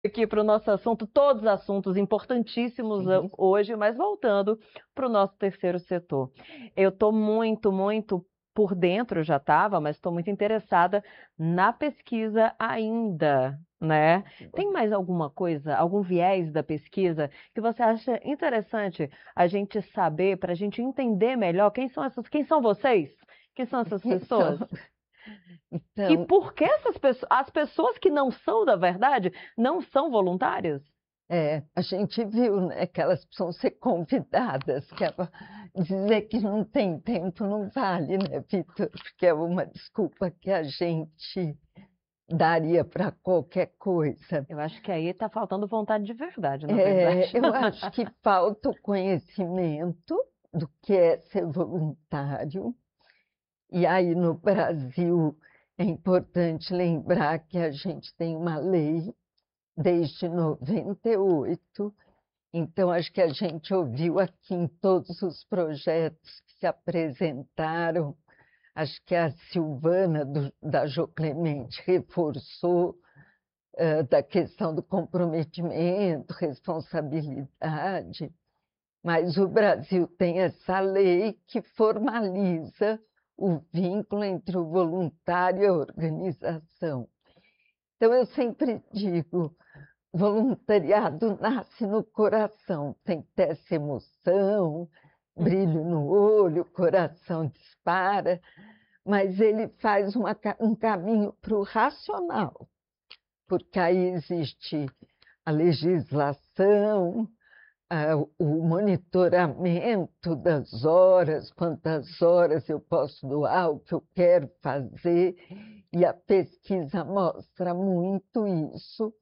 Aqui para o nosso assunto, todos assuntos importantíssimos Sim. hoje, mas voltando para o nosso terceiro setor. Eu estou muito por dentro, eu já estava, mas estou muito interessada na pesquisa ainda, né? Tem mais alguma coisa, algum viés da pesquisa que você acha interessante a gente saber, para a gente entender melhor quem são vocês? Quem são essas pessoas? Então, E então, por que as pessoas que não são da verdade não são voluntárias? a gente viu, né, que elas precisam ser convidadas, dizer que não tem tempo não vale, né, Vitor? Porque é uma desculpa que a gente daria para qualquer coisa. Eu acho que aí está faltando vontade de verdade, na verdade. Eu acho que falta o conhecimento do que é ser voluntário. E aí, no Brasil, é importante lembrar que a gente tem uma lei desde 98. Então, acho que a gente ouviu aqui em todos os projetos que se apresentaram, acho que a Silvana, da Jô Clemente, reforçou da questão do comprometimento, responsabilidade, mas o Brasil tem essa lei que formaliza o vínculo entre o voluntário e a organização. Então, eu sempre digo, voluntariado nasce no coração, tem que ter essa emoção, brilho no olho, o coração dispara, mas ele faz um caminho para o racional, porque aí existe a legislação, o monitoramento das horas, quantas horas eu posso doar, o que eu quero fazer, e a pesquisa mostra muito isso.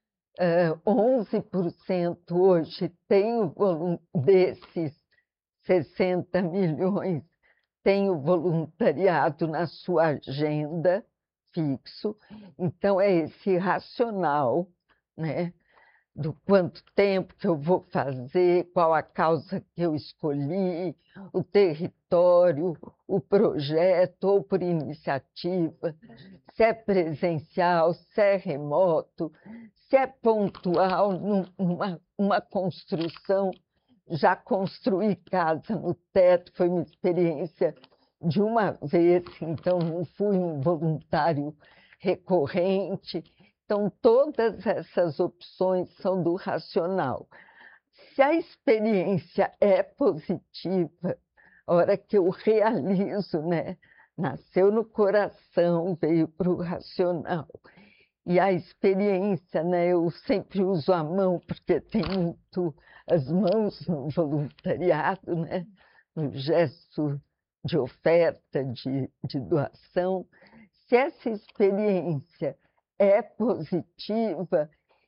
11% hoje tem desses 60 milhões tem o voluntariado na sua agenda fixo, então é esse racional, né, do quanto tempo que eu vou fazer, qual a causa que eu escolhi, o território, o projeto, ou por iniciativa, se é presencial, se é remoto, se é pontual, uma construção. Já construí casa no teto, foi uma experiência de uma vez, então não fui um voluntário recorrente. Então, todas essas opções são do racional. Se a experiência é positiva, a hora que eu realizo, né? Nasceu no coração, veio para o racional. E a experiência, né? Eu sempre uso a mão, porque tem muito as mãos no voluntariado, né? No gesto de oferta, de doação. Se essa experiência é positiva,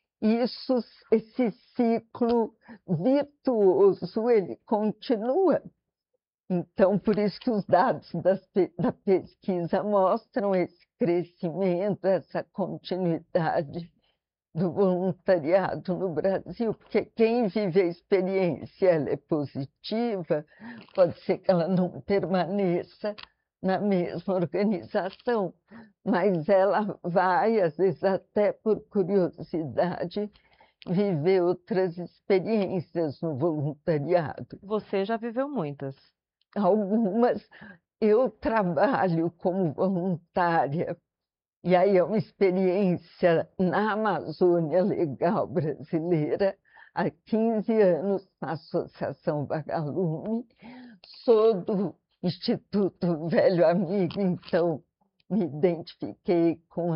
esse ciclo virtuoso, ele continua. Então, por isso que os dados da pesquisa mostram esse crescimento, essa continuidade do voluntariado no Brasil, porque quem vive a experiência ela é positiva, pode ser que ela não permaneça na mesma organização, mas ela vai, às vezes até por curiosidade, viver outras experiências no voluntariado. Você já viveu muitas. Algumas eu trabalho como voluntária, e aí é uma experiência na Amazônia Legal Brasileira, há 15 anos na Associação Vagalume, sou do Instituto Velho Amigo, então me identifiquei com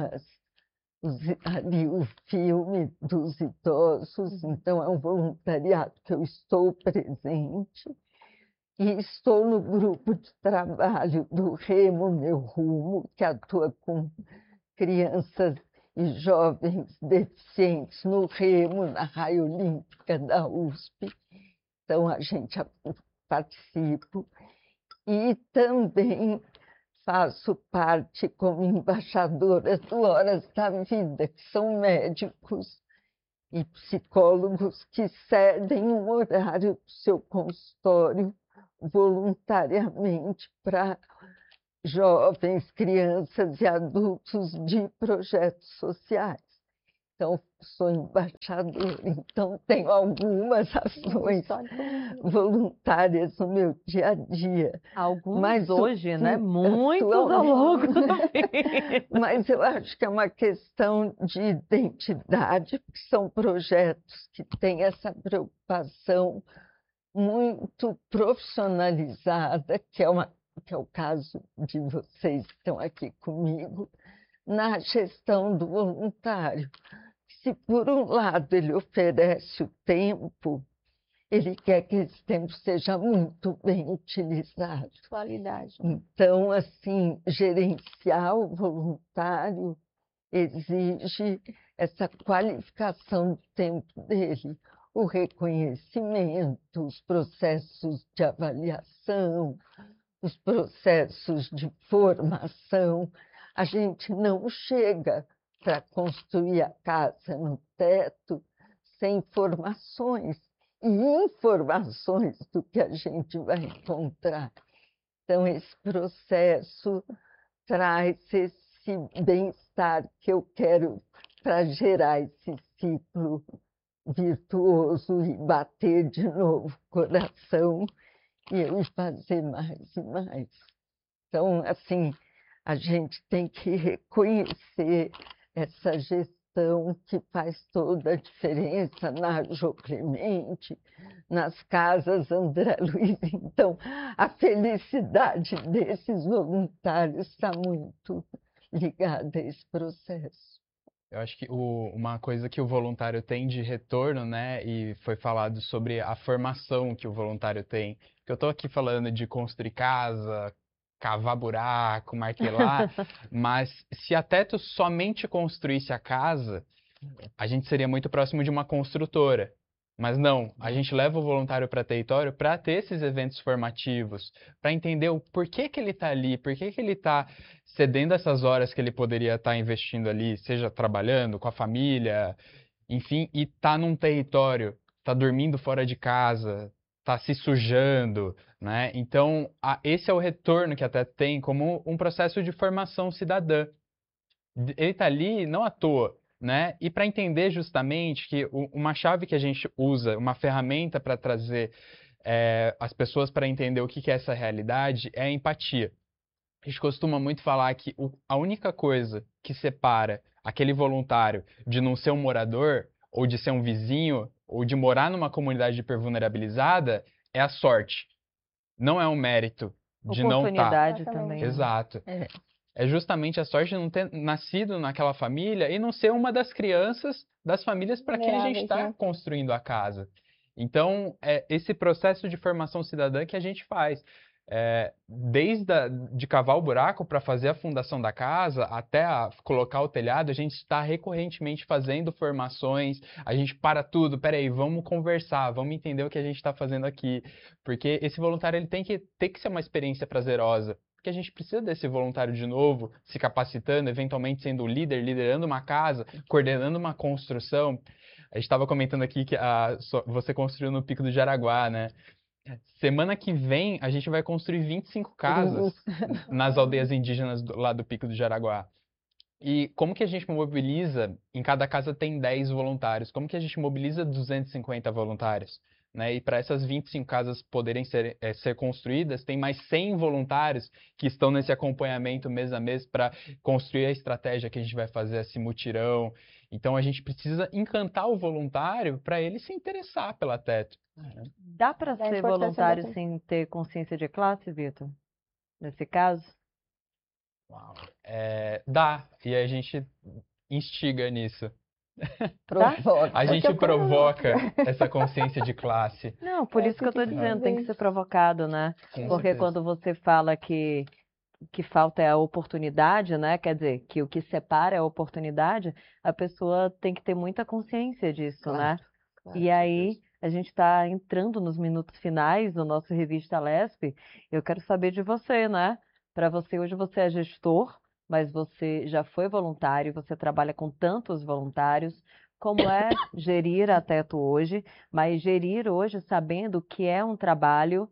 ali o filme dos idosos, então é um voluntariado que eu estou presente. E estou no grupo de trabalho do Remo Meu Rumo, que atua com crianças e jovens deficientes no Remo, na Raia Olímpica da USP. Então, a gente participa. E também faço parte como embaixadora do Horas da Vida, que são médicos e psicólogos que cedem um horário do seu consultório voluntariamente para jovens, crianças e adultos de projetos sociais. Então, sou embaixadora, então tenho algumas ações voluntárias no meu dia a dia. Alguns Mas hoje, né? que Muitos ao longo da vida. Mas eu acho que é uma questão de identidade, porque são projetos que têm essa preocupação muito profissionalizada, que é o caso de vocês que estão aqui comigo, na gestão do voluntário. Se, por um lado, ele oferece o tempo, ele quer que esse tempo seja muito bem utilizado. Qualidade. Então, assim, gerenciar o voluntário exige essa qualificação do tempo dele, o reconhecimento, os processos de avaliação, os processos de formação. A gente não chega para construir a casa no teto sem informações e informações do que a gente vai encontrar. Então, esse processo traz esse bem-estar que eu quero para gerar esse ciclo virtuoso e bater de novo o coração e eu fazer mais e mais. Então, assim, a gente tem que reconhecer essa gestão que faz toda a diferença na Jô Clemente, nas casas André Luiz. Então, a felicidade desses voluntários está muito ligada a esse processo. Eu acho que uma coisa que o voluntário tem de retorno, né, e foi falado sobre a formação que o voluntário tem, que eu estou aqui falando de construir casa, cavar buraco, martelar, mas se a Teto somente construísse a casa, a gente seria muito próximo de uma construtora. Mas não, a gente leva o voluntário para território para ter esses eventos formativos, para entender o porquê que ele está ali, por que ele está cedendo essas horas que ele poderia estar investindo ali, seja trabalhando com a família, enfim, e tá num território, tá dormindo fora de casa, tá se sujando, né? Então, esse é o retorno que até tem como um processo de formação cidadã. Ele tá ali não à toa, né? E para entender justamente que uma chave que a gente usa, uma ferramenta para trazer as pessoas para entender o que é essa realidade é a empatia. A gente costuma muito falar que a única coisa que separa aquele voluntário de não ser um morador, ou de ser um vizinho, ou de morar numa comunidade hipervulnerabilizada, é a sorte. Não é um mérito de não estar. Oportunidade também, né? Exato. É justamente a sorte de não ter nascido naquela família e não ser uma das crianças das famílias para quem a gente está Vulneráveis, né? construindo a casa. Então, é esse processo de formação cidadã que a gente faz. De cavar o buraco para fazer a fundação da casa até colocar o telhado, a gente está recorrentemente fazendo formações, a gente para tudo, peraí, vamos conversar, vamos entender o que a gente está fazendo aqui, porque esse voluntário ele tem que ser uma experiência prazerosa, porque a gente precisa desse voluntário de novo, se capacitando, eventualmente sendo o líder, liderando uma casa, coordenando uma construção. A gente estava comentando aqui que você construiu no Pico do Jaraguá, né? Semana que vem a gente vai construir 25 casas nas aldeias indígenas lá do Pico do Jaraguá. E como que a gente mobiliza? Em cada casa tem 10 voluntários. Como que a gente mobiliza 250 voluntários? Né? E para essas 25 casas poderem ser construídas, tem mais 100 voluntários que estão nesse acompanhamento mês a mês para construir a estratégia que a gente vai fazer, esse mutirão. Então a gente precisa encantar o voluntário para ele se interessar pela Teto. Dá para Da ser importância voluntário da- sem ter consciência de classe, Vitor? Nesse caso? Uau. Dá, e a gente instiga nisso. Provoca. A gente eu quero- provoca essa consciência de classe. Não, por isso que eu estou que dizendo, tem que vem. ser provocado, né? Com Porque certeza. quando você fala que falta é a oportunidade, né? Quer dizer, que o que separa é a oportunidade, a pessoa tem que ter muita consciência disso, né? Claro, E aí, a gente está entrando nos minutos finais do nosso Revista Lespe. Eu quero saber de você, né? Para você, hoje você é gestor, mas você já foi voluntário, você trabalha com tantos voluntários. Como é gerir a Teto hoje, mas gerir hoje sabendo que é um trabalho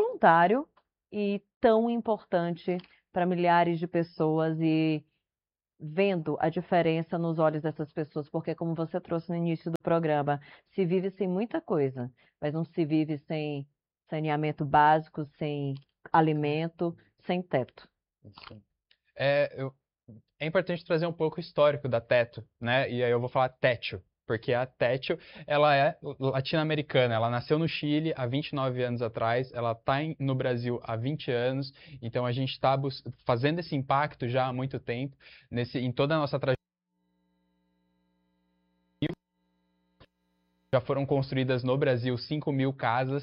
voluntário e tão importante para milhares de pessoas e vendo a diferença nos olhos dessas pessoas, porque como você trouxe no início do programa, se vive sem muita coisa, mas não se vive sem saneamento básico, sem alimento, sem teto. Sim. É importante trazer um pouco o histórico da Teto, né? E aí eu vou falar Tétio, porque a Tétio, ela é latino-americana, ela nasceu no Chile há 29 anos atrás, ela está no Brasil há 20 anos, então a gente está fazendo esse impacto já há muito tempo, em toda a nossa trajetória. Já foram construídas no Brasil 5.000 casas,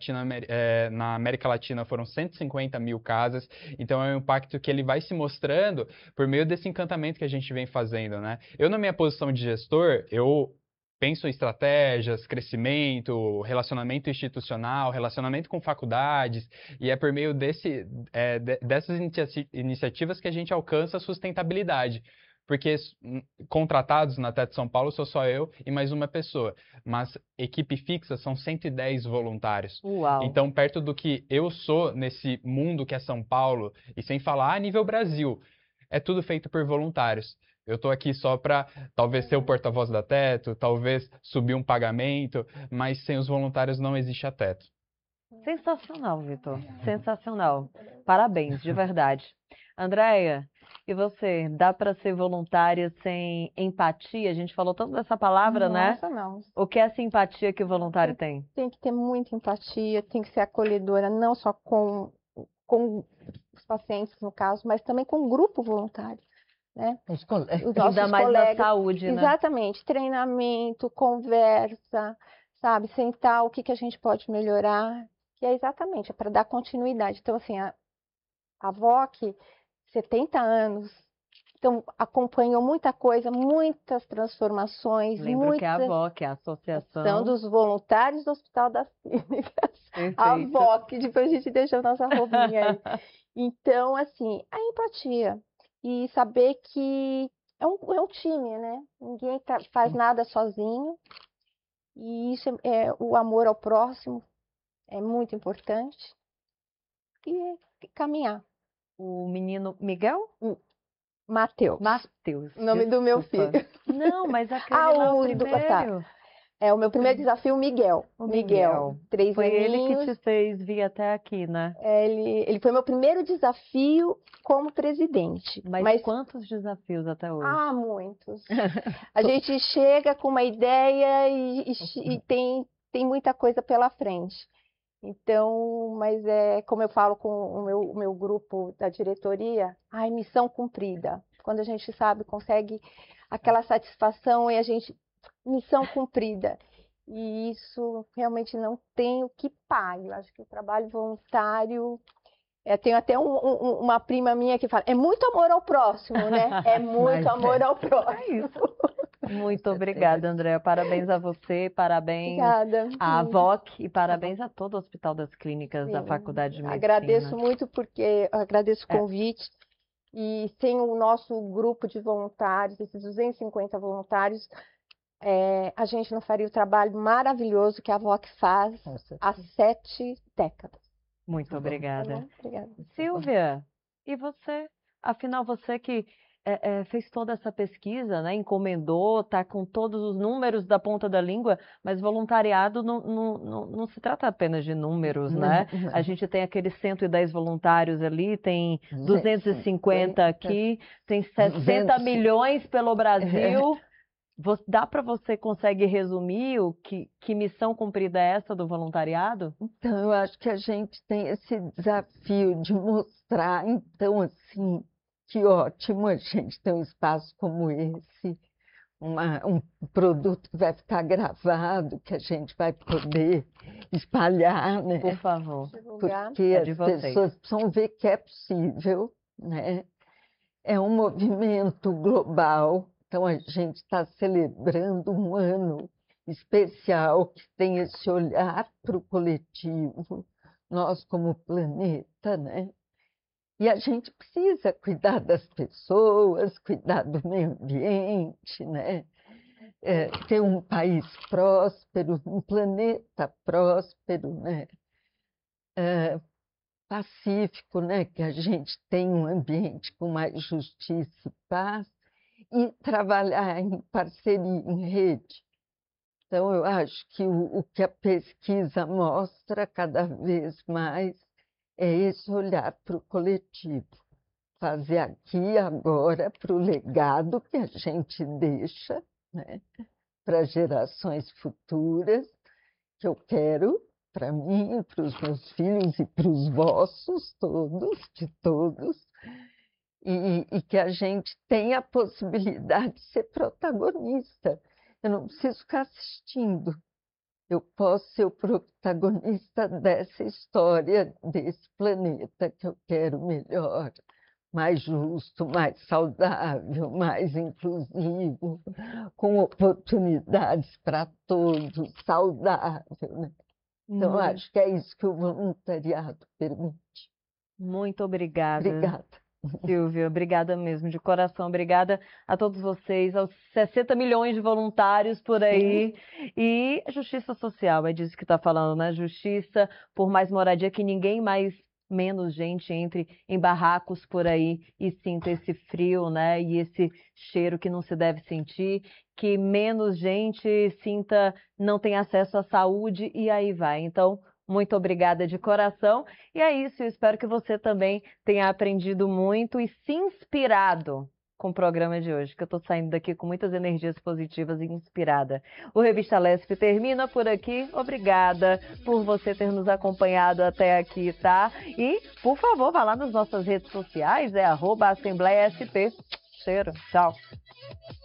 na América Latina foram 150 mil casas, então é um impacto que ele vai se mostrando por meio desse encantamento que a gente vem fazendo, né? Eu, na minha posição de gestor, eu penso em estratégias, crescimento, relacionamento institucional, relacionamento com faculdades, e é por meio dessas iniciativas que a gente alcança a sustentabilidade. Porque contratados na TED São Paulo sou só eu e mais uma pessoa, mas equipe fixa são 110 voluntários. Uau! Então, perto do que eu sou nesse mundo que é São Paulo, e sem falar a nível Brasil, é tudo feito por voluntários. Eu estou aqui só para talvez ser o porta-voz da Teto, talvez subir um pagamento, mas sem os voluntários não existe a Teto. Sensacional, Vitor. Sensacional. Parabéns, de verdade. Andréia, e você? Dá para ser voluntária sem empatia? A gente falou tanto dessa palavra, né? Nossa, não. O que é essa empatia que o voluntário tem? Tem que ter muita empatia, tem que ser acolhedora, não só com os pacientes, no caso, mas também com o grupo voluntário, né? Os colegas. Os nossos Ainda mais na colegas. saúde, né? Exatamente, treinamento, conversa, sabe? Sentar o que a gente pode melhorar, que é exatamente, é para dar continuidade. Então, assim, a VOC, 70 anos, então acompanhou muita coisa, muitas transformações, Lembro que é a muitas AVOC, a são Associação. dos voluntários do Hospital das Clínicas. A Perfeito. VOC, depois a gente deixa a nossa roupinha aí. Então, assim, a empatia e saber que é um time, né? Ninguém faz nada sozinho. E isso é o amor ao próximo, é muito importante. E caminhar. O menino Miguel? Matheus, Matheus. o nome do meu desculpa. filho. Não, mas aquele lá, o tá. primeiro. É o meu primeiro desafio, Miguel. O Miguel, 3 Foi ele que aninhos. te fez vir até aqui, né? Ele foi meu primeiro desafio como presidente. Mas quantos desafios até hoje? Muitos. A gente chega com uma ideia e tem muita coisa pela frente. Então, mas como eu falo com o meu grupo da diretoria, missão cumprida. Quando a gente sabe, consegue aquela satisfação e a gente, missão cumprida. E isso realmente não tem o que pague. Eu acho que o trabalho voluntário. Tenho até uma prima minha que fala, é muito amor ao próximo, né? É muito amor ao próximo. Muito obrigada, Andréia. Parabéns a você, parabéns Obrigada. à AVOC e parabéns a todo o Hospital das Clínicas da Faculdade de Medicina. Agradeço muito porque agradeço o convite. E sem o nosso grupo de voluntários, esses 250 voluntários, a gente não faria o trabalho maravilhoso que a AVOC faz há 7 décadas. Muito obrigada. Obrigada. Silvia, e você? Afinal, você que fez toda essa pesquisa, né? Encomendou, está com todos os números da ponta da língua, mas voluntariado não se trata apenas de números, né? A gente tem aqueles 110 voluntários ali, tem 250 aqui, tem 60 milhões pelo Brasil. Dá para você consegue resumir que missão cumprida é essa do voluntariado? Então, eu acho que a gente tem esse desafio de mostrar, então, assim, que ótimo a gente ter um espaço como esse, um produto que vai ficar gravado, que a gente vai poder espalhar, né? Por favor. Porque as pessoas precisam ver que é possível, né? É um movimento global. Então, a gente está celebrando um ano especial que tem esse olhar para o coletivo, nós como planeta, né? E a gente precisa cuidar das pessoas, cuidar do meio ambiente, né? Ter um país próspero, um planeta próspero, né? Pacífico, né? Que a gente tenha um ambiente com mais justiça e paz. e trabalhar em parceria, em rede. Então, eu acho que o que a pesquisa mostra cada vez mais é esse olhar para o coletivo. Fazer aqui, agora, para o legado que a gente deixa, né, para gerações futuras, que eu quero para mim, para os meus filhos e para os vossos, todos, de todos, e que a gente tenha a possibilidade de ser protagonista. Eu não preciso ficar assistindo. Eu posso ser o protagonista dessa história, desse planeta que eu quero melhor, mais justo, mais saudável, mais inclusivo, com oportunidades para todos, saudável, né? Então, eu acho que é isso que o voluntariado permite. Muito obrigada. Obrigada. Silvia, obrigada mesmo, de coração. Obrigada a todos vocês, aos 60 milhões de voluntários por aí. E a justiça social, é disso que está falando, né? Justiça por mais moradia, que ninguém mais, menos gente entre em barracos por aí e sinta esse frio, né? E esse cheiro que não se deve sentir, que menos gente sinta, não tem acesso à saúde e aí vai. Então, muito obrigada de coração. E é isso, eu espero que você também tenha aprendido muito e se inspirado com o programa de hoje, que eu estou saindo daqui com muitas energias positivas e inspirada. O Revista Lesp termina por aqui. Obrigada por você ter nos acompanhado até aqui, tá? E, por favor, vá lá nas nossas redes sociais, @AssembleiaSP. Cheiro, tchau.